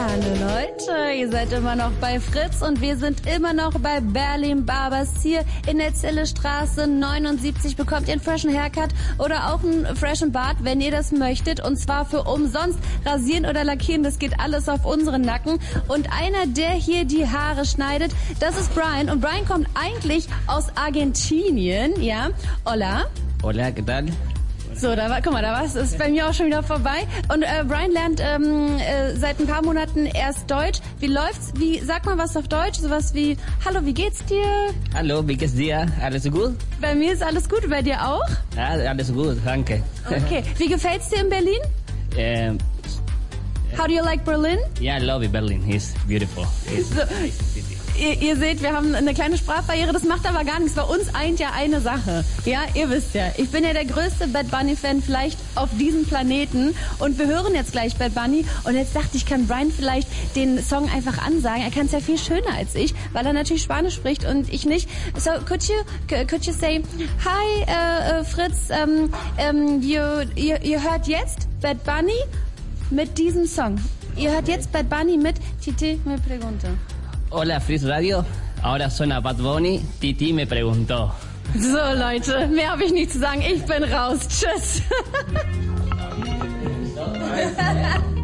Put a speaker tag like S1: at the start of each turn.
S1: Hallo Leute, ihr seid immer noch bei Fritz und wir sind immer noch bei Berlin Barbers. Hier in der Zillestraße 79 bekommt ihr einen freshen Haircut oder auch einen freshen Bart, wenn ihr das möchtet. Und zwar für umsonst. Rasieren oder lackieren, das geht alles auf unseren Nacken. Und einer, der hier die Haare schneidet, das ist Brian. Und Brian kommt eigentlich aus Argentinien, ja. Hola.
S2: Hola, ¿qué tal?
S1: So, guck mal, da ist bei mir auch schon wieder vorbei. Und Brian lernt seit ein paar Monaten erst Deutsch. Wie läuft's? Sag mal was auf Deutsch, sowas wie, hallo, wie geht's dir?
S2: Hallo, wie geht's dir? Alles gut?
S1: Bei mir ist alles gut, bei dir auch?
S2: Ja, alles gut, danke.
S1: Okay, wie gefällt's dir in Berlin? How do you like Berlin?
S2: Yeah, I love Berlin. It's beautiful. It's
S1: So,
S2: nice city.
S1: Ihr seht, wir haben eine kleine Sprachbarriere, das macht aber gar nichts. Bei uns eint ja eine Sache. Ja, ihr wisst ja, ich bin ja der größte Bad Bunny-Fan vielleicht auf diesem Planeten. Und wir hören jetzt gleich Bad Bunny. Und jetzt dachte ich, kann Brian vielleicht den Song einfach ansagen. Er kann es ja viel schöner als ich, weil er natürlich Spanisch spricht und ich nicht. So, could you say, hi, Fritz, ihr hört jetzt Bad Bunny mit diesem Song. Ihr hört jetzt Bad Bunny mit Titi me pregunta.
S2: Hola, Fritz Radio. Ahora suena Bad Bunny. Titi me preguntó.
S1: So, Leute, mehr habe ich nicht zu sagen. Ich bin raus. Tschüss.